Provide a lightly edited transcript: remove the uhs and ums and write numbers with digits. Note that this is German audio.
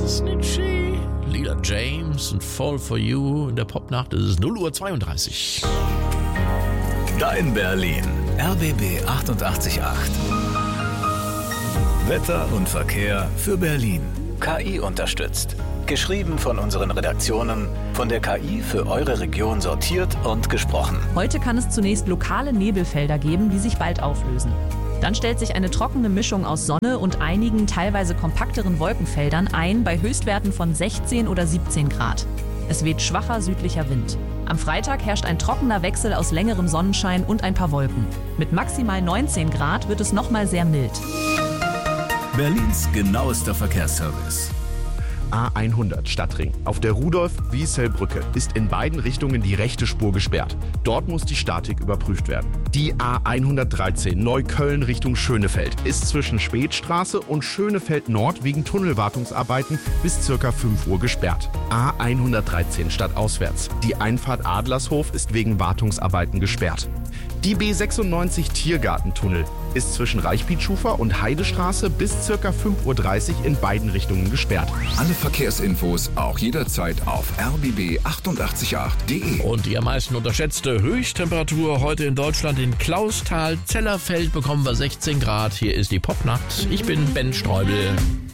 ist Nietzsche. Leader James und Fall for You. In der Popnacht ist es 0:32 Uhr. Dein Berlin. RBB 88.8. Wetter und Verkehr für Berlin. KI unterstützt. Geschrieben von unseren Redaktionen, von der KI für eure Region sortiert und gesprochen. Heute kann es zunächst lokale Nebelfelder geben, die sich bald auflösen. Dann stellt sich eine trockene Mischung aus Sonne und einigen teilweise kompakteren Wolkenfeldern ein bei Höchstwerten von 16 oder 17 Grad. Es weht schwacher südlicher Wind. Am Freitag herrscht ein trockener Wechsel aus längerem Sonnenschein und ein paar Wolken. Mit maximal 19 Grad wird es nochmal sehr mild. Berlins genauester Verkehrsservice. A100 Stadtring. Auf der Rudolf-Wiesel-Brücke ist in beiden Richtungen die rechte Spur gesperrt. Dort muss die Statik überprüft werden. Die A113 Neukölln Richtung Schönefeld ist zwischen Spätstraße und Schönefeld Nord wegen Tunnelwartungsarbeiten bis ca. 5 Uhr gesperrt. A113 stadtauswärts. Die Einfahrt Adlershof ist wegen Wartungsarbeiten gesperrt. Die B96 Tiergartentunnel ist zwischen Reichbietschufer und Heidestraße bis ca. 5:30 Uhr in beiden Richtungen gesperrt. Alle Verkehrsinfos auch jederzeit auf rbb888.de. Und die am meisten unterschätzte Höchsttemperatur heute in Deutschland in Clausthal-Zellerfeld bekommen wir 16 Grad. Hier ist die Popnacht. Ich bin Ben Streubel.